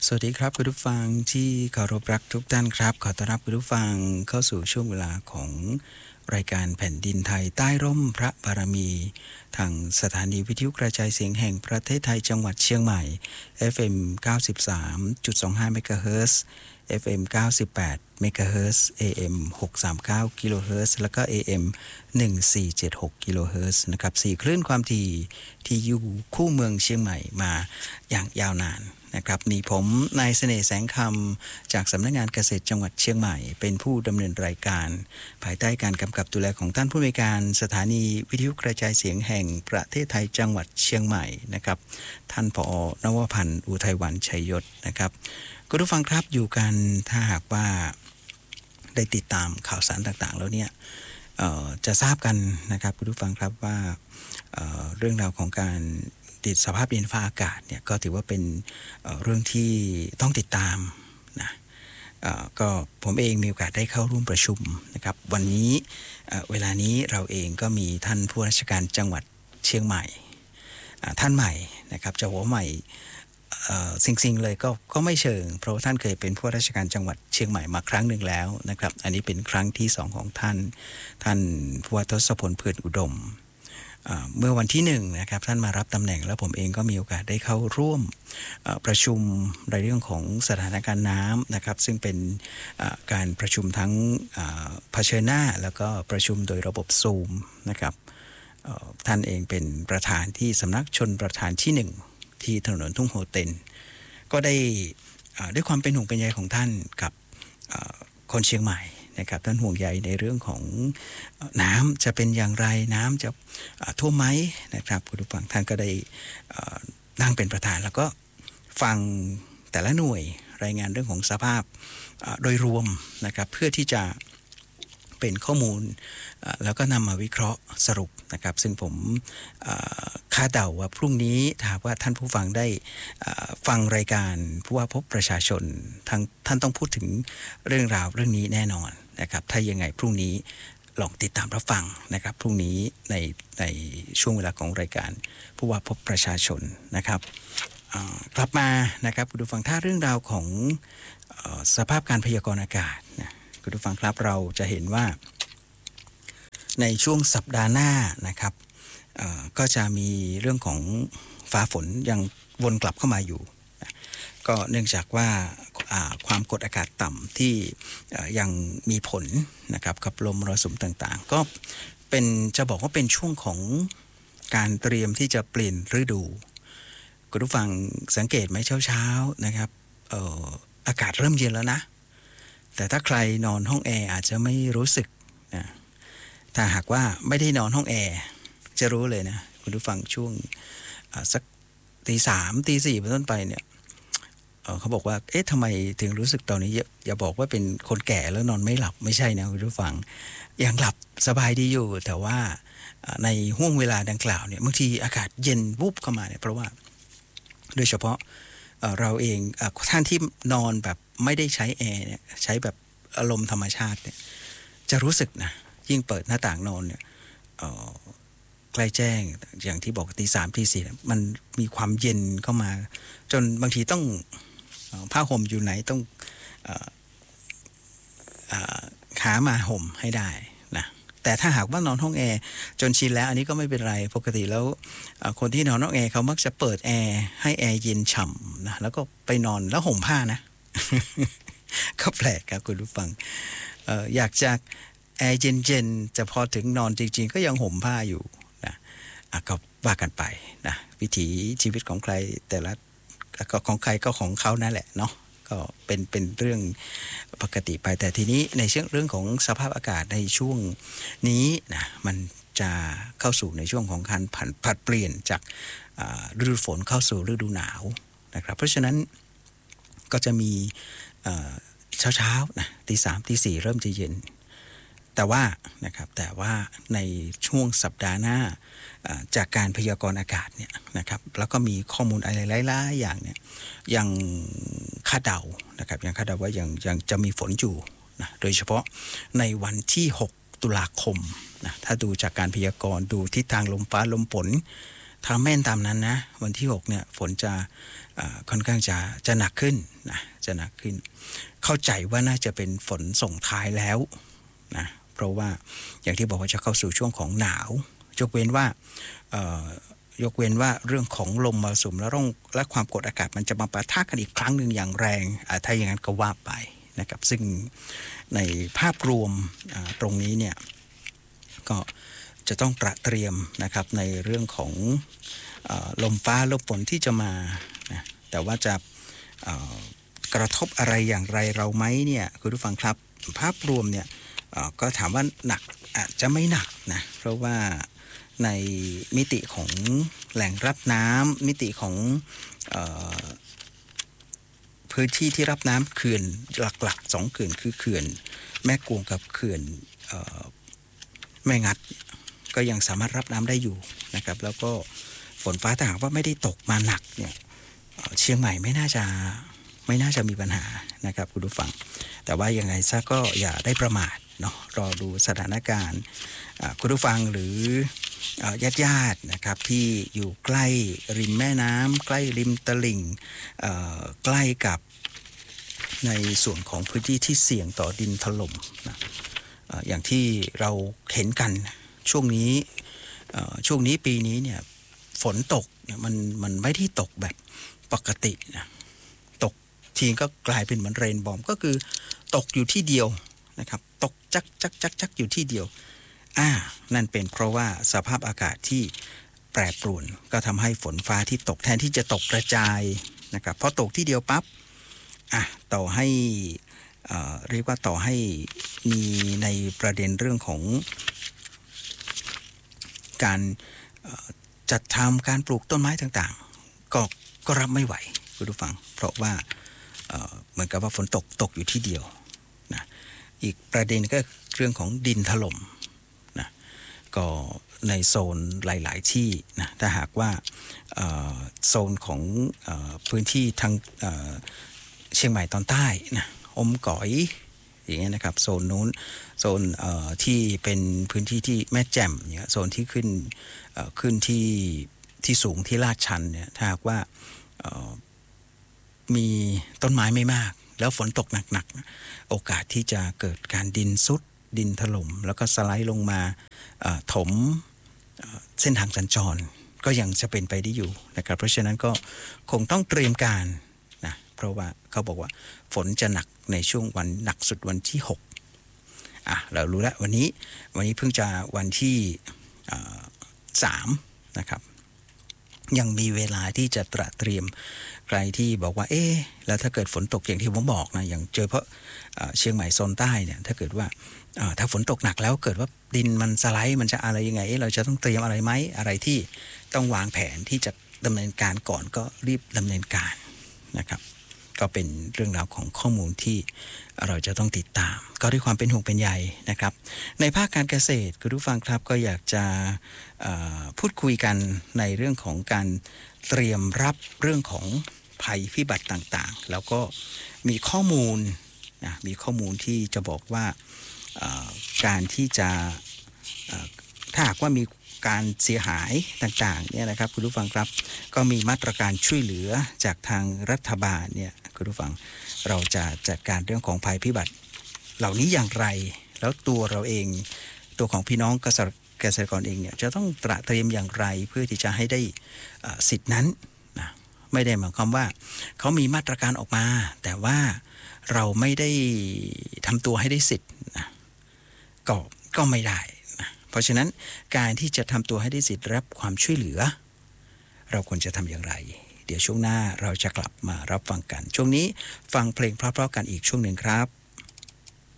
สวัสดีครับคุณผู้ฟังที่เคารพรักทุกท่านครับขอต้อนรับคุณผู้ฟังเข้าสู่ช่วงเวลาของรายการแผ่นดินไทยใต้ร่มพระบารมีทางสถานีวิทยุกระจายเสียงแห่งประเทศไทยจังหวัดเชียงใหม่ FM 93.25 เมกะเฮิรตซ์ FM 98 เมกะเฮิรตซ์ AM 639 กิโลเฮิรตซ์แล้วก็ AM 1476 กิโลเฮิรตซ์นะครับ4คลื่นความถี่ที่อยู่คู่เมืองเชียงใหม่มาอย่างยาวนานนะครับมีผมนายเสน่ห์แสงคำจากสำนักงานเกษตรจังหวัดเชียงใหม่เป็นผู้ดำเนินรายการภายใต้การกำกับดูแลของท่านผู้อำนวยการสถานีวิทยุกระจายเสียงแห่งประเทศไทยจังหวัดเชียงใหม่นะครับท่านผอ.นวพันธ์อุทัยวันชัยยศนะครับคุณผู้ฟังครับอยู่กันถ้าหากว่าได้ติดตามข่าวสารต่างๆแล้วเนี่ยจะทราบกันนะครับคุณผู้ฟังครับว่าเรื่องราวของการติดสภาพดินฟ้าอากาศเนี่ยก็ถือว่าเป็นเรื่องที่ต้องติดตามนะก็ผมเองมีโอกาสได้เข้าร่วมประชุมนะครับวันนี้เวลานี้เราเองก็มีท่านผู้ราชการจังหวัดเชียงใหม่ท่านใหม่นะครับจะบอกว่าใหม่สิ่งเลยก็ไม่เชิงเพราะว่าท่านเคยเป็นผู้ราชการจังหวัดเชียงใหม่มาครั้งหนึ่งแล้วนะครับอันนี้เป็นครั้งที่2ของท่านผู้ว่าทศพล เพื่อนอุดมเมื่อวันที่1นะครับท่านมารับตำแหน่งแล้วผมเองก็มีโอกาสได้เข้าร่วมประชุมในเรื่องของสถานการณ์น้ำนะครับซึ่งเป็นการประชุมทั้งเผชิญหน้าแล้วก็ประชุมโดยระบบซูมนะครับท่านเองเป็นประธานที่สำนักชนประธานที่1ที่ถนนทุ่งโฮเต็นก็ได้ด้วยความเป็นห่วงเป็นใยของท่านกับคนเชียงใหม่นะครับท่านห่วงใยในเรื่องของน้ำจะเป็นอย่างไรน้ำจะท่วมไหมนะครับคุณผู้ฟังท่านก็ได้นั่งเป็นประธานแล้วก็ฟังแต่ละหน่วยรายงานเรื่องของสภาพโดยรวมนะครับเพื่อที่จะเป็นข้อมูลแล้วก็นำมาวิเคราะห์สรุปนะครับซึ่งผมคาดเดาว่าพรุ่งนี้ถ้าว่าท่านผู้ฟังได้ฟังรายการผู้ว่าพบประชาชนท่านต้องพูดถึงเรื่องราวเรื่องนี้แน่นอนนะครับถ้ายังไงพรุ่งนี้ลองติดตามรับฟังนะครับพรุ่งนี้ในช่วงเวลาของรายการผู้ว่าพบประชาชนนะครับกลับมานะครับคุณผู้ฟังถ้าเรื่องราวของสภาพการพยากรณ์อากาศนะคุณผู้ฟังครับเราจะเห็นว่าในช่วงสัปดาห์หน้านะครับก็จะมีเรื่องของฟ้าฝนยังวนกลับเข้ามาอยู่ก็เนื่องจากว่าความกดอากาศต่ำที่ยังมีผลนะครับกับลมมรสุมต่างๆก็เป็นจะบอกว่าเป็นช่วงของการเตรียมที่จะเปลี่ยนฤดูคุณผู้ฟังสังเกตไหมเช้าๆนะครับอากาศเริ่มเย็นแล้วนะแต่ถ้าใครนอนห้องแอร์อาจจะไม่รู้สึกนะถ้าหากว่าไม่ได้นอนห้องแอร์จะรู้เลยนะคุณผู้ฟังช่วงสักตี 3 ตี 4เป็นต้นไปเนี่ยเขาบอกว่าเอ๊ะทำไมถึงรู้สึกตอนนี้อย่าบอกว่าเป็นคนแก่แล้วนอนไม่หลับไม่ใช่นะคุณผู้ฟังยังหลับสบายดีอยู่แต่ว่าในห่วงเวลาดังกล่าวเนี่ยบางทีอากาศเย็นวุบเข้ามาเนี่ยเพราะว่าโดยเฉพาะเราเองท่านที่นอนแบบไม่ได้ใช้แอร์เนี่ยใช้แบบอารมณ์ธรรมชาติเนี่ยจะรู้สึกนะยิ่งเปิดหน้าต่างนอนเนี่ยใกล้แจ้งอย่างที่บอกตี 3 ตี 4มันมีความเย็นเข้ามาจนบางทีต้องผ้าห่มอยู่ไหนต้องหามาห่มให้ได้นะแต่ถ้าหากว่านอนห้องแอร์จนชินแล้วอันนี้ก็ไม่เป็นไรปกติแล้วคนที่นอนห้องแอร์เขามักจะเปิดแอร์ให้แอร์เย็นฉ่ำนะแล้วก็ไปนอนแล้วห่มผ้านะ ก็แปลกครับคุณผู้ฟังอยากจะแอร์เย็นๆจะพอถึงนอนจริงๆก็ยังห่มผ้าอยู่นะก็ว่ากันไปนะวิถีชีวิตของใครแต่ละก็ของใครก็ของเขานั่นแหละเนาะก็เป็นเรื่องปกติไปแต่ทีนี้ในเรื่องของสภาพอากาศในช่วงนี้นะมันจะเข้าสู่ในช่วงของการผัดเปลี่ยนจากฤดูฝนเข้าสู่ฤดูหนาวนะครับเพราะฉะนั้นก็จะมีเช้านะตี 3 ตี 4เริ่มจะเย็นแต่ว่าในช่วงสัปดาห์หน้าจากการพยากรณ์อากาศเนี่ยนะครับแล้วก็มีข้อมูลอะไรหลายๆอย่างเนี่ยยังคาดเดานะครับยังคาดเดาว่ายังจะมีฝนอยู่นะโดยเฉพาะในวันที่6 ตุลาคมนะถ้าดูจากการพยากรณ์ดูทิศทางลมฟ้าลมฝนถ้าแม่นตามนั้นนะวันที่6เนี่ยฝนจะค่อนข้างจะหนักขึ้นนะจะหนักขึ้นเข้าใจว่าน่าจะเป็นฝนส่งท้ายแล้วนะเพราะว่าอย่างที่บอกว่าจะเข้าสู่ช่วงของหนาวยกเว้นว่าเรื่องของลมมรสุมและความกดอากาศมันจะมาปะทะกันอีกครั้งหนึ่งอย่างแรงถ้าอย่างนั้นก็ว่าไปนะครับซึ่งในภาพรวมตรงนี้เนี่ยก็จะต้องเตรียมนะครับในเรื่องของลมฟ้าลมฝนที่จะมานะแต่ว่าจะกระทบอะไรอย่างไรเราไหมเนี่ยคุณผู้ฟังครับภาพรวมเนี่ยก็ถามว่าหนักอาจจะไม่หนักนะเพราะว่าในมิติของแหล่งรับน้ำมิติของพื้นที่ที่รับน้ำเขื่อนหลักๆ2เขื่อนคือเขื่อนแม่กวงกับเขื่อนแม่งัดก็ยังสามารถรับน้ำได้อยู่นะครับแล้วก็ฝนฟ้าถ้าหากว่าไม่ได้ตกมาหนักเนี่ยเชียงใหม่ไม่น่าจะมีปัญหานะครับคุณผู้ฟังแต่ว่ายังไงซะก็อย่าได้ประมาทเนาะรอดูสถานการณ์คุณผู้ฟังหรือญาตินะครับที่อยู่ใกล้ริมแม่น้ำใกล้ริมตลิ่งใกล้กับในส่วนของพื้นที่ที่เสี่ยงต่อดินถล่มนะอย่างที่เราเห็นกันช่วงนี้ปีนี้เนี่ยฝนตกเนี่ยมันไม่ได้ตกแบบปกตินะตกทีก็กลายเป็นเหมือนเรนบอมก็คือตกอยู่ที่เดียวนะครับตกจักอยู่ที่เดียวนั่นเป็นเพราะว่าสภาพอากาศที่แปรปรวนก็ทำให้ฝนฟ้าที่ตกแทนที่จะตกกระจายนะครับพอตกที่เดียวปั๊บต่อให้เรียกว่าต่อให้มีในประเด็นเรื่องของการจัดทำการปลูกต้นไม้ต่างๆก็รับไม่ไหวคุณผู้ฟังเพราะว่าเหมือนกับว่าฝนตกอยู่ที่เดียวนะอีกประเด็นก็เรื่องของดินถล่มนะก็ในโซนหลายๆที่นะถ้าหากว่าโซนของพื้นที่ทางเชียงใหม่ตอนใต้นะอมก๋อยอย่างเงี้ยนะครับโซนนู้นโซนที่เป็นพื้นที่ที่แม่แจ่มเนี่ยโซนที่ขึ้นที่สูงที่ลาดชันเนี่ยถ้าหากว่ามีต้นไม้ไม่มากแล้วฝนตกหนักๆโอกาสที่จะเกิดการดินซุดดินถล่มแล้วก็สไลด์ลงมาถมเส้นทางสัญจรก็ยังจะเป็นไปได้อยู่นะครับเพราะฉะนั้นก็คงต้องเตรียมการนะเพราะว่าเขาบอกว่าฝนจะหนักในช่วงวันหนักสุดวันที่6เรารู้แล้ววันนี้เพิ่งจะวันที่3นะครับยังมีเวลาที่จะเตรียมใครที่บอกว่าแล้วถ้าเกิดฝนตกอย่างที่ผมบอกนะอย่างเจอเพราะเชียงใหม่โซนใต้เนี่ยถ้าเกิดว่าถ้าฝนตกหนักแล้วเกิดว่าดินมันสไลด์มันจะอะไรยังไงเราจะต้องเตรียมอะไรไหมอะไรที่ต้องวางแผนที่จะดำเนินการก่อนก็รีบดำเนินการนะครับก็เป็นเรื่องราวของข้อมูลที่เราจะต้องติดตามก็ด้วยความเป็นห่วงเป็นใยนะครับในภาคการเกษตรคุณผู้ฟังครับก็อยากจะพูดคุยกันในเรื่องของการเตรียมรับเรื่องของภัยพิบัติต่างๆแล้วก็มีข้อมูลที่จะบอกว่าการที่จะถ้าหากว่ามีการเสียหายต่างๆเนี่ยนะครับคุณผู้ฟังครับก็มีมาตรการช่วยเหลือจากทางรัฐบาลเนี่ยคุณผู้ฟังเราจะจัดการเรื่องของภัยพิบัติเหล่านี้อย่างไรแล้วตัวเราเองตัวของพี่น้องเกษตรกรเองเนี่ยจะต้องเตรียมอย่างไรเพื่อที่จะให้ได้สิทธินั้นนะไม่ได้หมายความว่าเขามีมาตรการออกมาแต่ว่าเราไม่ได้ทำตัวให้ได้สิทธิ์นะก็ไม่ได้เพราะฉะนั้นการที่จะทำตัวให้ได้สิทธิ์รับความช่วยเหลือเราควรจะทำอย่างไรเดี๋ยวช่วงหน้าเราจะกลับมารับฟังกันช่วงนี้ฟังเพลงเพราะๆกันอีกช่วงหนึ่งครับ